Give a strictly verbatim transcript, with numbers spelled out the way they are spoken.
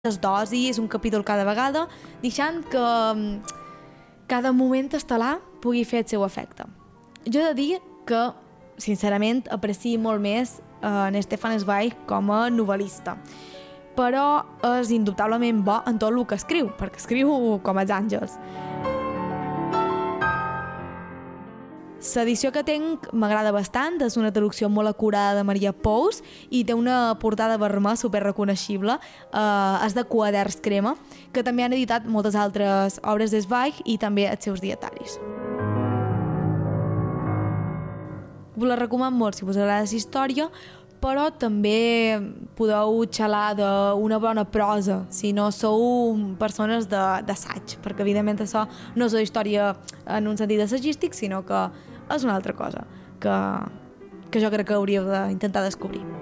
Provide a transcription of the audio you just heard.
dosis, un capítol cada vegada, deixant que cada moment estel·lar pugui fer el seu efecte. Jo he de dir que, sincerament, aprecio molt més en Stefan Zweig com a novel·lista, però és indubtablement bo en tot el que escriu, perquè escriu com els àngels. L'edició que tinc m'agrada bastant, és una traducció molt acurada de Maria Pous i té una portada vermella super reconeixible, eh, és de Quaderns Crema, que també han editat moltes altres obres de Zweig i també els seus dietaris. Us la recomano molt si us agrada la història, però també podeu xalar d'una bona prosa si no sou persones d'assaig, perquè evidentment això no és una història en un sentit assagístic, sinó que és una altra cosa que, que jo crec que hauríeu d'intentar descobrir.